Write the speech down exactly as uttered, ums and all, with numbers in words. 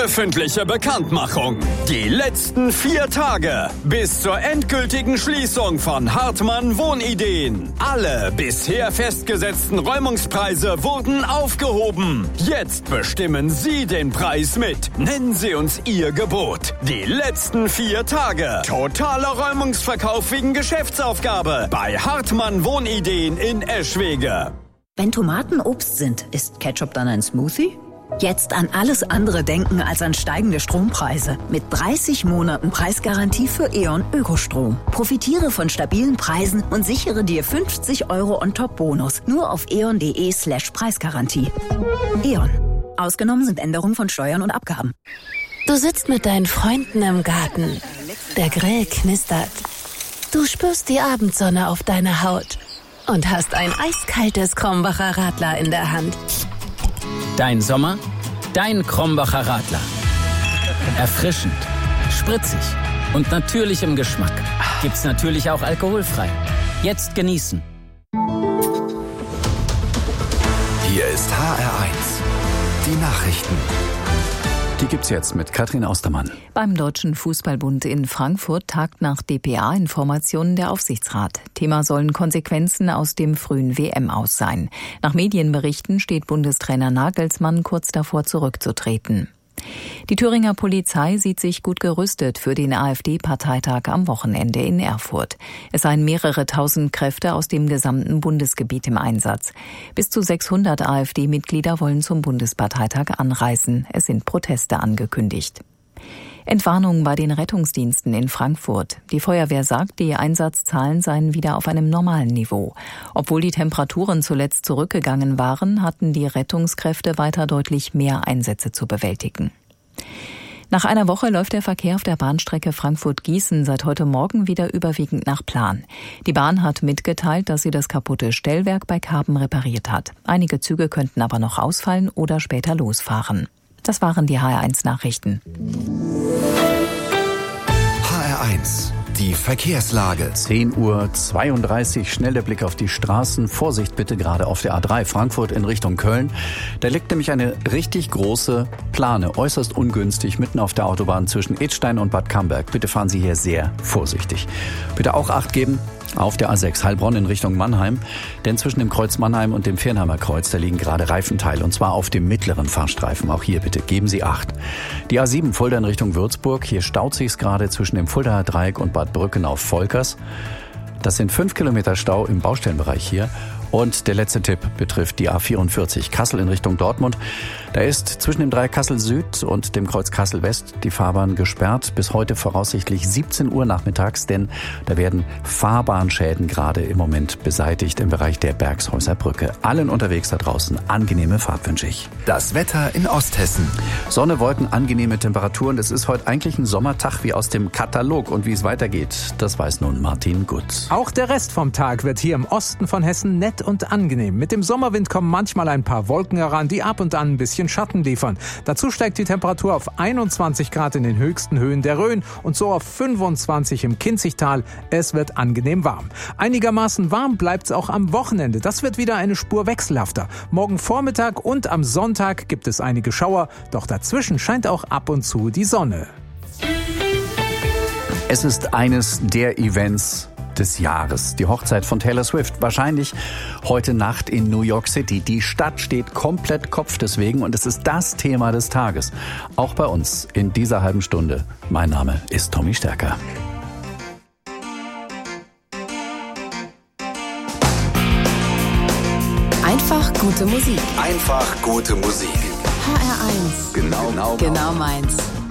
Öffentliche Bekanntmachung. Die letzten vier Tage bis zur endgültigen Schließung von Hartmann Wohnideen. Alle bisher festgesetzten Räumungspreise wurden aufgehoben. Jetzt bestimmen Sie den Preis mit. Nennen Sie uns Ihr Gebot. Die letzten vier Tage. Totaler Räumungsverkauf wegen Geschäftsaufgabe bei Hartmann Wohnideen in Eschwege. Wenn Tomaten Obst sind, ist Ketchup dann ein Smoothie? Jetzt an alles andere denken als an steigende Strompreise. Mit dreißig Monaten Preisgarantie für E.ON Ökostrom. Profitiere von stabilen Preisen und sichere dir fünfzig Euro On-Top-Bonus. Nur auf eon.de slash Preisgarantie. E.ON. Ausgenommen sind Änderungen von Steuern und Abgaben. Du sitzt mit deinen Freunden im Garten. Der Grill knistert. Du spürst die Abendsonne auf deiner Haut und hast ein eiskaltes Krombacher Radler in der Hand. Dein Sommer, dein Krombacher Radler. Erfrischend, spritzig und natürlich im Geschmack. Gibt's natürlich auch alkoholfrei. Jetzt genießen. Hier ist H R eins. Die Nachrichten. Die gibt's jetzt mit Katrin Austermann. Beim Deutschen Fußballbund in Frankfurt tagt nach D P A-Informationen der Aufsichtsrat. Thema sollen Konsequenzen aus dem frühen W M-Aus sein. Nach Medienberichten steht Bundestrainer Nagelsmann kurz davor zurückzutreten. Die Thüringer Polizei sieht sich gut gerüstet für den AfD-Parteitag am Wochenende in Erfurt. Es seien mehrere tausend Kräfte aus dem gesamten Bundesgebiet im Einsatz. Bis zu sechshundert AfD-Mitglieder wollen zum Bundesparteitag anreisen. Es sind Proteste angekündigt. Entwarnung bei den Rettungsdiensten in Frankfurt. Die Feuerwehr sagt, die Einsatzzahlen seien wieder auf einem normalen Niveau. Obwohl die Temperaturen zuletzt zurückgegangen waren, hatten die Rettungskräfte weiter deutlich mehr Einsätze zu bewältigen. Nach einer Woche läuft der Verkehr auf der Bahnstrecke Frankfurt-Gießen seit heute Morgen wieder überwiegend nach Plan. Die Bahn hat mitgeteilt, dass sie das kaputte Stellwerk bei Karben repariert hat. Einige Züge könnten aber noch ausfallen oder später losfahren. Das waren die H R eins Nachrichten. H R eins. Die Verkehrslage. zehn Uhr zweiunddreißig, schnell der Blick auf die Straßen. Vorsicht bitte gerade auf der A drei Frankfurt in Richtung Köln. Da liegt nämlich eine richtig große Plane, äußerst ungünstig, mitten auf der Autobahn zwischen Idstein und Bad Camberg. Bitte fahren Sie hier sehr vorsichtig. Bitte auch Acht geben auf der A sechs Heilbronn in Richtung Mannheim. Denn zwischen dem Kreuz Mannheim und dem Viernheimer Kreuz, da liegen gerade Reifenteile. Und zwar auf dem mittleren Fahrstreifen. Auch hier bitte geben Sie Acht. Die A sieben Fulda in Richtung Würzburg. Hier staut sich's gerade zwischen dem Fuldaer Dreieck und Bad Brückenau-Volkers. Das sind fünf Kilometer Stau im Baustellenbereich hier. Und der letzte Tipp betrifft die A vierundvierzig Kassel in Richtung Dortmund. Da ist zwischen dem Dreieck Kassel Süd und dem Kreuz Kassel West die Fahrbahn gesperrt. Bis heute voraussichtlich siebzehn Uhr nachmittags, denn da werden Fahrbahnschäden gerade im Moment beseitigt im Bereich der Bergshäuser Brücke. Allen unterwegs da draußen angenehme Fahrt wünsche ich. Das Wetter in Osthessen. Sonne, Wolken, angenehme Temperaturen. Das ist heute eigentlich ein Sommertag wie aus dem Katalog. Und wie es weitergeht, das weiß nun Martin Gut. Auch der Rest vom Tag wird hier im Osten von Hessen nett und angenehm. Mit dem Sommerwind kommen manchmal ein paar Wolken heran, die ab und an ein bisschen Schatten liefern. Dazu steigt die Temperatur auf einundzwanzig Grad in den höchsten Höhen der Rhön und so auf fünfundzwanzig im Kinzigtal. Es wird angenehm warm. Einigermaßen warm bleibt es auch am Wochenende. Das wird wieder eine Spur wechselhafter. Morgen Vormittag und am Sonntag gibt es einige Schauer, doch dazwischen scheint auch ab und zu die Sonne. Es ist eines der Events des Jahres. Die Hochzeit von Taylor Swift. Wahrscheinlich heute Nacht in New York City. Die Stadt steht komplett Kopf deswegen und es ist das Thema des Tages. Auch bei uns in dieser halben Stunde. Mein Name ist Tommy Stärker. Einfach gute Musik. Einfach gute Musik. H R eins. Genau, genau, Genau meins.